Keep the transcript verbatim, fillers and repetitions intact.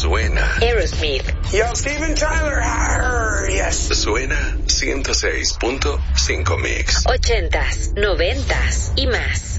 suena. Aerosmith. Yo, Steven Tyler. Arr, yes. Suena ciento seis punto cinco Mix. Ochentas, noventas y más.